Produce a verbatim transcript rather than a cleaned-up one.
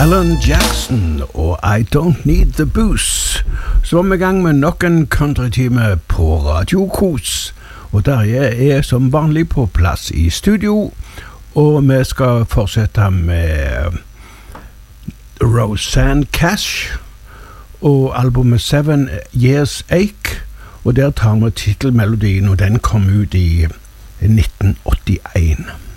Alan Jackson og I Don't Need the Booze. Så var vi i gang med nok en countrytime på Radio Kos. Og Terje er som vanlig på plass i studio. Og vi skal fortsette med Rosanne Cash og albumet Seven Years Ache. Og der tar vi titelmelodien, og den kom ut i nitten åttien.